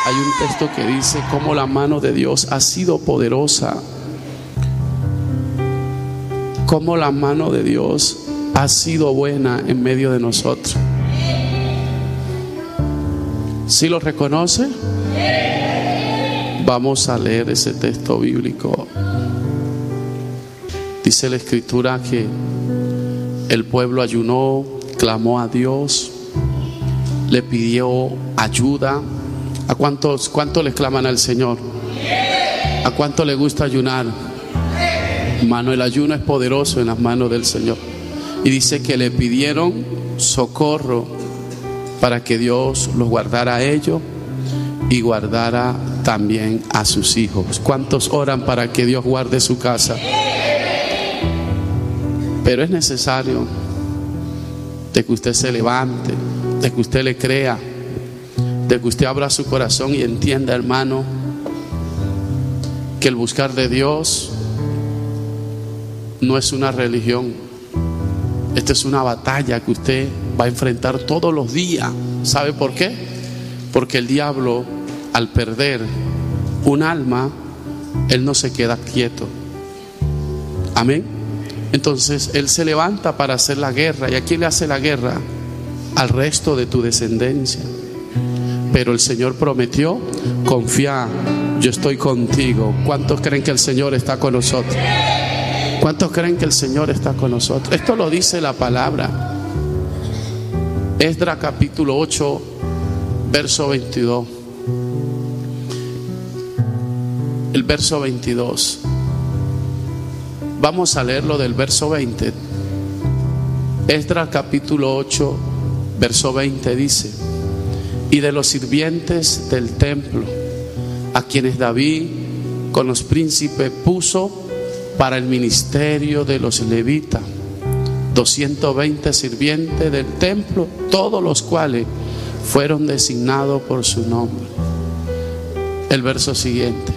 hay un texto que dice cómo la mano de Dios ha sido poderosa, cómo la mano de Dios ha sido buena en medio de nosotros. ¿Sí lo reconoce? Vamos a leer ese texto bíblico. Dice la escritura que el pueblo ayunó, clamó a Dios, le pidió ayuda. ¿A cuánto le claman al Señor? ¿A cuánto le gusta ayunar? Hermano, el ayuno es poderoso en las manos del Señor. Y dice que le pidieron socorro para que Dios los guardara a ellos y guardara también a sus hijos. ¿Cuántos oran para que Dios guarde su casa? Pero es necesario de que usted se levante, de que usted le crea, de que usted abra su corazón y entienda, hermano, que el buscar de Dios no es una religión. Esta es una batalla que usted va a enfrentar todos los días. ¿Sabe por qué? Porque el diablo, al perder un alma, él no se queda quieto. Amén. Entonces él se levanta para hacer la guerra. ¿Y a quién le hace la guerra? Al resto de tu descendencia. Pero el Señor prometió: confía, yo estoy contigo. ¿Cuántos creen que el Señor está con nosotros? ¿Cuántos creen que el Señor está con nosotros? Esto lo dice la palabra. Esdras capítulo 8, verso 22. El verso 22. Vamos a leerlo del verso 20. Esdras capítulo 8, verso 20 dice: y de los sirvientes del templo, a quienes David con los príncipes puso para el ministerio de los levitas, 220 sirvientes del templo, todos los cuales fueron designados por su nombre. El verso siguiente: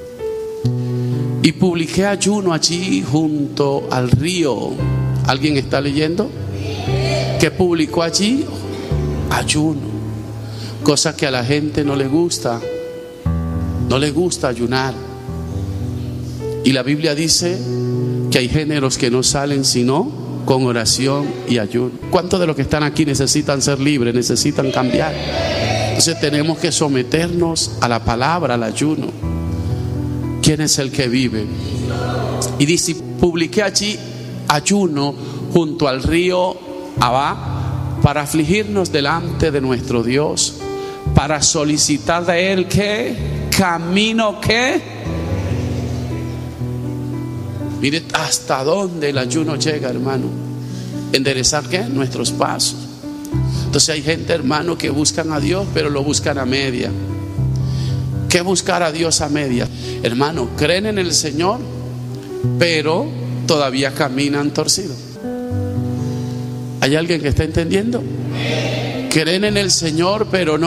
y publiqué ayuno allí junto al río. ¿Alguien está leyendo? ¿Qué publicó allí? Ayuno. Cosa que a la gente no le gusta. No le gusta ayunar. Y la Biblia dice que hay géneros que no salen sino con oración y ayuno. ¿Cuántos de los que están aquí necesitan ser libres, necesitan cambiar? Entonces tenemos que someternos a la palabra, al ayuno. ¿Quién es el que vive? Y dice: publiqué allí ayuno junto al río Abá, para afligirnos delante de nuestro Dios, para solicitar de Él ¿qué? Camino ¿qué? Mire hasta dónde el ayuno llega, hermano. Enderezar ¿qué? Nuestros pasos. Entonces hay gente, hermano, que buscan a Dios, pero lo buscan a media. ¿Qué buscar a Dios a media? Hermano, creen en el Señor, pero todavía caminan torcidos. ¿Hay alguien que está entendiendo? Creen en el Señor, pero no